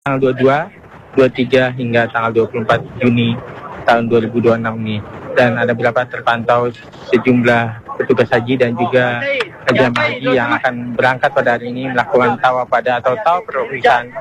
tanggal 22, 23 hingga tanggal 24 Juni tahun 2026 ini. Dan ada beberapa terpantau sejumlah petugas haji dan juga jemaah haji yang akan berangkat pada hari ini melakukan tawaf pada atau tawaf perpisahan